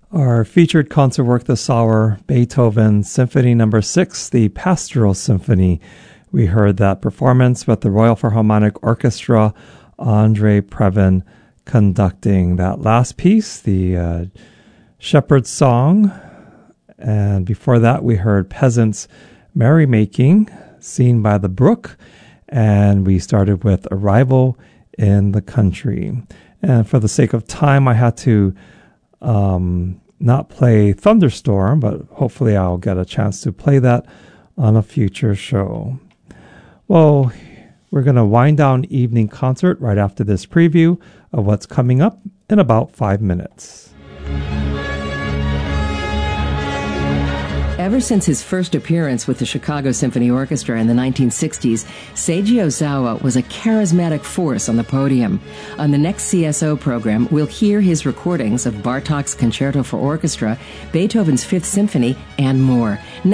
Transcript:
Our featured concert work this hour, Beethoven Symphony No. 6, the Pastoral Symphony. We heard that performance with the Royal Philharmonic Orchestra, Andre Previn conducting that last piece, the Shepherd's Song. And before that, we heard Peasants Merrymaking, Seen by the Brook. And we started with Arrival in the Country. And for the sake of time, I had to not play Thunderstorm, but hopefully I'll get a chance to play that on a future show. Well, we're going to wind down evening concert right after this preview of what's coming up in about 5 minutes. Ever since his first appearance with the Chicago Symphony Orchestra in the 1960s, Seiji Ozawa was a charismatic force on the podium. On the next CSO program, we'll hear his recordings of Bartók's Concerto for Orchestra, Beethoven's Fifth Symphony, and more.